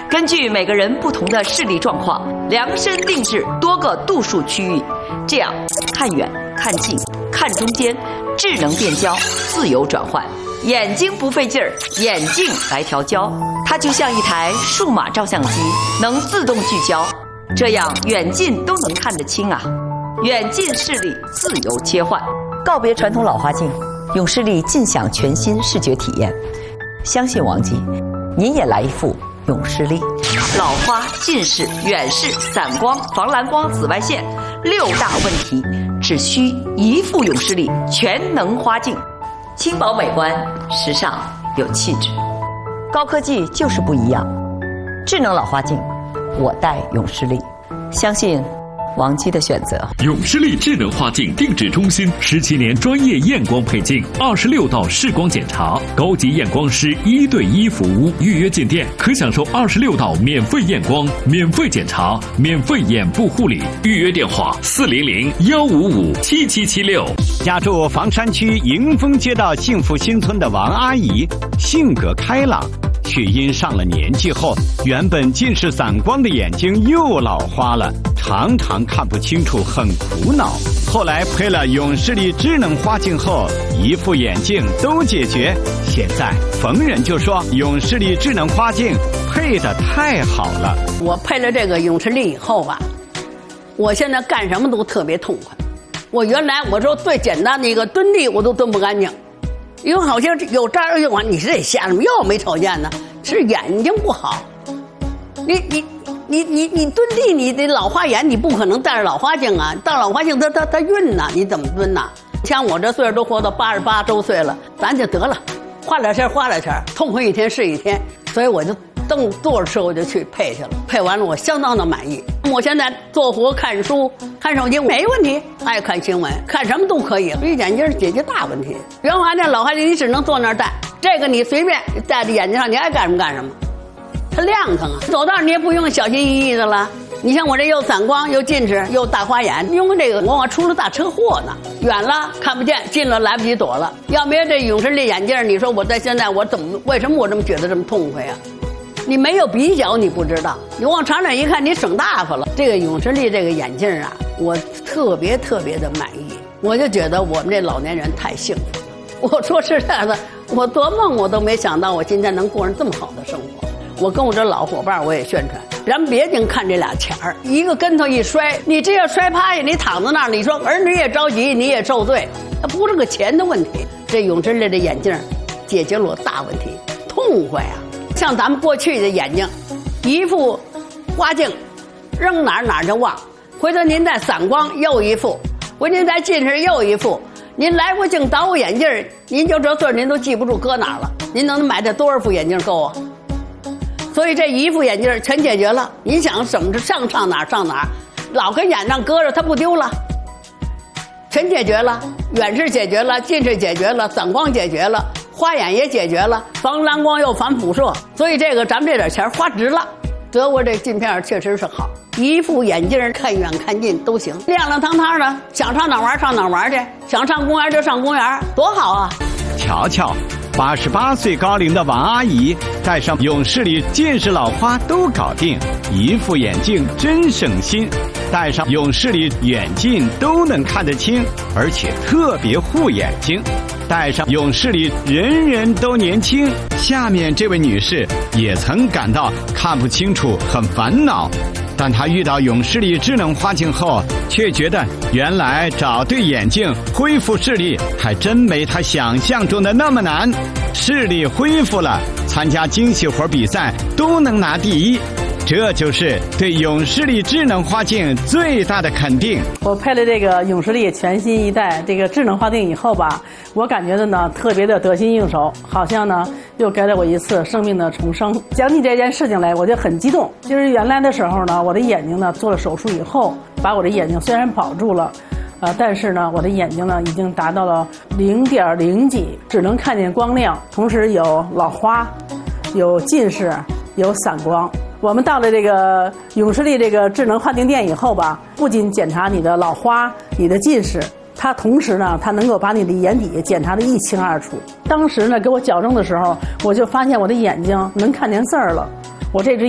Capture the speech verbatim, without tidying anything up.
根据每个人不同的视力状况，量身定制多个度数区域，这样看远、看近、看中间，智能变焦，自由转换，眼睛不费劲儿，眼镜来调焦，它就像一台数码照相机，能自动聚焦，这样远近都能看得清啊。远近视力自由切换，告别传统老花镜，永视力尽享全新视觉体验。相信王姬，您也来一副永视力。老花、近视、远视、散光、防蓝光、紫外线六大问题，只需一副永视力全能花镜，轻薄美观，时尚有气质。高科技就是不一样，智能老花镜，我戴永视力，相信王姬的选择。 永视力智能花镜定制中心十七年专业验光配镜，二十六道视光检查，高级验光师一对一服务。预约进店可享受二十六道免费验光、免费检查、免费眼部护理。预约电话：四零零幺五五七七七六。 家住房山区迎丰街道幸福新村的王阿姨，性格开朗，却因上了年纪后，原本近视散光的眼睛又老花了，常常看不清楚，很苦恼。后来配了永视力智能花镜后，一副眼镜都解决。现在逢人就说永视力智能花镜配得太好了。 我配了这个永视力以后吧，我现在干什么都特别痛快。我原来我说最简单的一个蹲地我都蹲不干净，因为好像有这儿有完，你是得瞎什么药没瞅见呢？是眼睛不好。你你你你你蹲地，你得老花眼，你不可能戴着老花镜啊！戴老花镜它它它晕呐，你怎么蹲呐？像我这岁数都活到八十八周岁了，咱就得了，花两钱花两钱，痛快一天是一天。所以我就蹬坐着车我就去配去了，配完了我相当的满意。我现在做活看书看手机没问题，爱看新闻看什么都可以，所以眼镜解决大问题。原来那老花镜你只能坐那儿戴，这个你随便戴在眼睛上，你爱干什么干什么，它亮堂啊。走道你也不用小心翼翼的了。你像我这又散光又近视又大花眼，因为这个往往出了大车祸呢，远了看不见，近了来不及躲了。要没有这永视力眼镜，你说我在现在我怎么为什么我这么觉得这么痛快啊？你没有比较你不知道，你往长远一看你省大发了。这个永视力这个眼镜啊，我特别特别的满意，我就觉得我们这老年人太幸福了。我说实在的，我做梦我都没想到我今天能过上这么好的生活。我跟我这老伙伴我也宣传，咱别净看这俩钱儿，一个跟头一摔，你这要摔趴下，你躺在那儿，你说儿女也着急，你也受罪，它不是个钱的问题。这永视力的眼镜解决了我大问题，痛快啊！像咱们过去的眼睛，一副花镜，扔哪儿哪儿就忘。回头您再散光又一副，回您再近视又一副，您来回镜倒副眼镜，您就这岁儿您都记不住搁哪儿了。您能买这多少副眼镜够啊？所以这一副眼镜全解决了。你想怎么着上上哪儿上哪儿，老跟眼上搁着它不丢了，全解决了。远视解决了，近视解决了，散光解决了，花眼也解决了，防蓝光又防辐射。所以这个咱们这点钱花值了。德国这镜片确实是好，一副眼镜看远看近都行，亮亮堂堂的，想上哪玩上哪玩去，想上公园就上公园，多好啊！ 瞧瞧，八十八岁高龄的王阿姨戴上永视力，近视老花都搞定，一副眼镜真省心。戴上永视力远近都能看得清，而且特别护眼睛。戴上永视力人人都年轻。下面这位女士也曾感到看不清楚很烦恼，但她遇到永视力智能花镜后，却觉得原来找对眼镜恢复视力还真没她想象中的那么难。视力恢复了，参加精细活比赛都能拿第一，这就是对永视力智能花镜最大的肯定。 我配了这个永视力全新一代这个智能花镜以后吧，我感觉的呢特别的得心应手，好像呢又给了我一次生命的重生。讲起这件事情来，我就很激动。就是原来的时候呢，我的眼睛呢做了手术以后，把我的眼睛虽然保住了，呃，但是呢，我的眼睛呢已经达到了零点零几，只能看见光亮，同时有老花，有近视，有散光。我们到了这个永视力这个智能花镜店以后吧，不仅检查你的老花、你的近视，它同时呢，它能够把你的眼底检查得一清二楚。当时呢，给我矫正的时候，我就发现我的眼睛能看见字儿了，我这只